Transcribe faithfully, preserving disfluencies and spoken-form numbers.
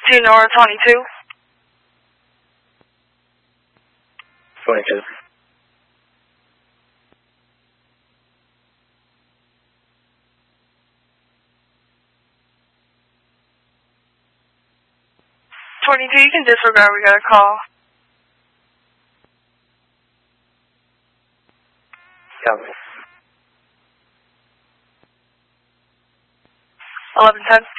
two Nora twenty-two. twenty-two. twenty-two, you can disregard, we got a call. Copy. eleven ten.